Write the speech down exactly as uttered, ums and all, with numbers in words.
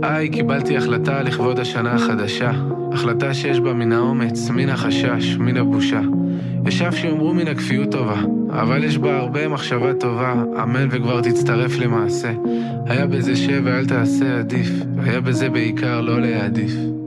היי, קיבלתי החלטה לכבוד השנה החדשה. החלטה שיש בה מן האומץ, מן החשש, מן הבושה. ישב שאומרו מן הכפיות טובה, אבל יש בה הרבה מחשבה טובה, אמן וכבר תצטרף למעשה. היה בזה שב ואל תעשה עדיף, היה בזה בעיקר לא להעדיף.